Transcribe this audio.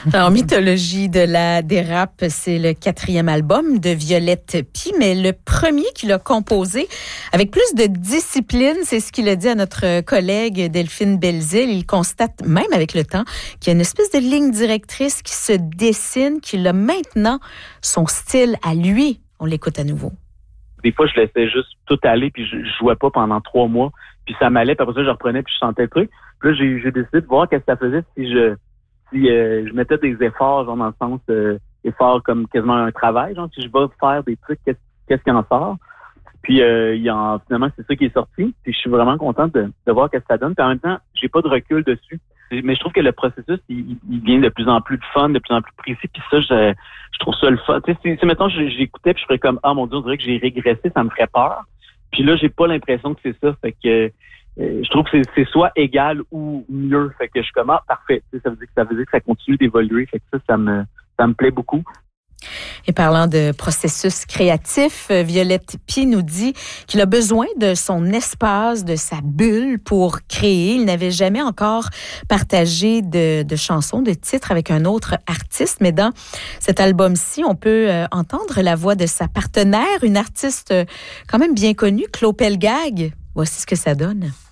Alors, Mythologie de la dérape, c'est le 4e album de Violette Py, mais le premier qu'il a composé avec plus de discipline, c'est ce qu'il a dit à notre collègue Delphine Belzile. Il constate, même avec le temps, qu'il y a une espèce de ligne directrice qui se dessine, qu'il a maintenant son style à lui. On l'écoute à nouveau. Des fois, je laissais juste tout aller, puis je jouais pas pendant 3 mois, puis ça m'allait, puis après ça, je reprenais, puis je sentais le truc. Puis là, j'ai décidé de voir qu'est-ce que ça faisait si je mettais des efforts, genre dans le sens efforts comme quasiment un travail, genre si je vais faire des trucs, qu'est-ce qui en sort. Puis finalement, c'est ça qui est sorti. Puis je suis vraiment contente de voir qu'est-ce que ça donne. Puis en même temps, j'ai pas de recul dessus. Mais je trouve que le processus, il devient de plus en plus fun, de plus en plus précis. Puis ça, je trouve ça le fun. Tu sais, si mettons, j'écoutais puis je ferais comme, ah mon Dieu, on dirait que j'ai régressé, ça me ferait peur. Puis là, j'ai pas l'impression que c'est ça. Fait que je trouve que c'est soit égal ou mieux. Fait que je suis comme, ah, parfait. Tu sais, ça veut dire que ça continue d'évoluer. Fait que ça me plaît beaucoup. Et parlant de processus créatif, Violette Py nous dit qu'il a besoin de son espace, de sa bulle pour créer. Il n'avait jamais encore partagé de chansons, de titres avec un autre artiste, mais dans cet album-ci, on peut entendre la voix de sa partenaire, une artiste quand même bien connue, Clo Pelgag. Voici ce que ça donne.